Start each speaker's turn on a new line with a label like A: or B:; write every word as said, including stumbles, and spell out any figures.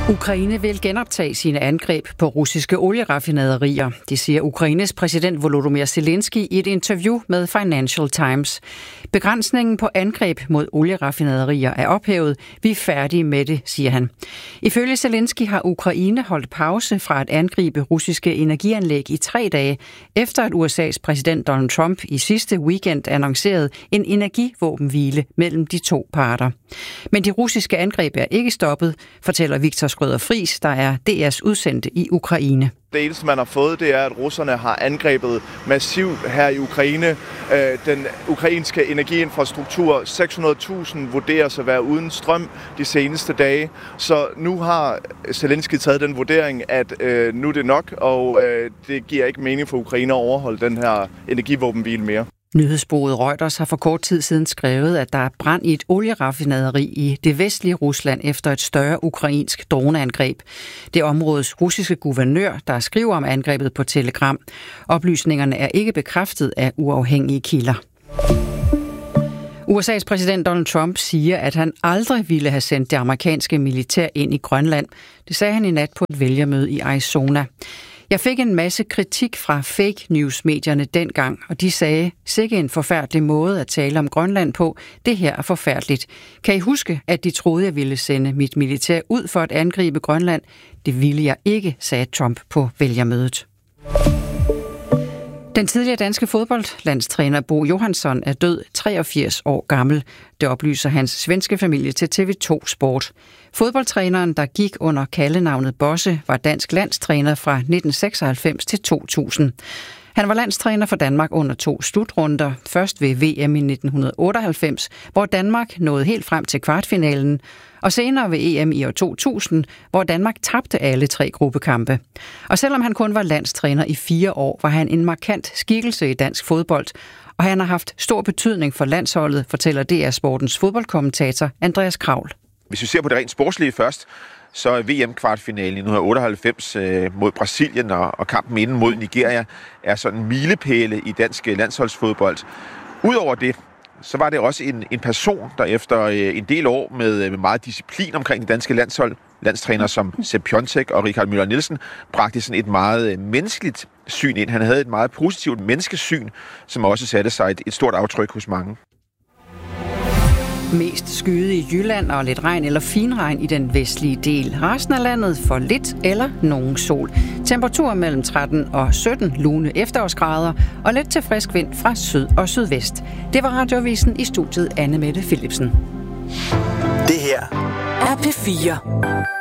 A: Ukraine vil genoptage sine angreb på russiske olieraffinaderier. Det siger Ukraines præsident Volodymyr Zelensky i et interview med Financial Times. Begrænsningen på angreb mod olieraffinaderier er ophævet. Vi er færdige med det, siger han. Ifølge Zelensky har Ukraine holdt pause fra at angribe russiske energianlæg i tre dage, efter at U S A's præsident Donald Trump i sidste weekend annoncerede en energivåbenhvile mellem de to parter. Men de russiske angreb er ikke stoppet, fortæller Victor Schrøder Friis, der er D R's udsendte i Ukraine.
B: Det eneste, man har fået, det er, at russerne har angrebet massivt her i Ukraine. Den ukrainske energiinfrastruktur, seks hundrede tusind vurderes at være uden strøm de seneste dage. Så nu har Zelensky taget den vurdering, at øh, nu er det nok, og øh, det giver ikke mening for Ukraine at overholde den her energivåbenhvile mere.
A: Nyhedsbureauet Reuters har for kort tid siden skrevet, at der er brand i et olieraffinaderi i det vestlige Rusland efter et større ukrainsk droneangreb. Det er områdets russiske guvernør, der skriver om angrebet på Telegram. Oplysningerne er ikke bekræftet af uafhængige kilder. U S A's præsident Donald Trump siger, at han aldrig ville have sendt det amerikanske militær ind i Grønland. Det sagde han i nat på et vælgermøde i Arizona. Jeg fik en masse kritik fra fake news-medierne dengang, og de sagde, sikke en forfærdelig måde at tale om Grønland på. Det her er forfærdeligt. Kan I huske, at de troede, jeg ville sende mit militær ud for at angribe Grønland? Det ville jeg ikke, sagde Trump på vælgermødet. Den tidligere danske fodboldlandstræner Bo Johansson er død, treogfirs år gammel. Det oplyser hans svenske familie til T V to Sport. Fodboldtræneren, der gik under kaldenavnet Bosse, var dansk landstræner fra nitten seksoghalvfems til to tusind. Han var landstræner for Danmark under to slutrunder, først ved V M i nitten otteoghalvfems, hvor Danmark nåede helt frem til kvartfinalen, og senere ved E M i år to tusind, hvor Danmark tabte alle tre gruppekampe. Og selvom han kun var landstræner i fire år, var han en markant skikkelse i dansk fodbold, og han har haft stor betydning for landsholdet, fortæller D R Sportens fodboldkommentator Andreas Kravl.
C: Hvis vi ser på det rent sportslige først, så er V M-kvartfinalen i nitten otteoghalvfems øh, mod Brasilien og, og kampen inden mod Nigeria er sådan en milepæle i dansk landsholdsfodbold. Udover det, så var det også en, en person, der efter øh, en del år med, med meget disciplin omkring det danske landshold, landstræner som Sepp Piontek og Richard Müller Nielsen, bragte sådan et meget øh, menneskeligt syn ind. Han havde et meget positivt menneskesyn, som også satte sig et, et stort aftryk hos mange.
A: Mest skyde i Jylland og lidt regn eller finregn i den vestlige del. Resten af landet får lidt eller nogen sol. Temperaturer mellem tretten og sytten lune efterårsgrader og let til frisk vind fra syd og sydvest. Det var Radioavisen, i studiet Anne Mette Philipsen.
D: Det her er P fire.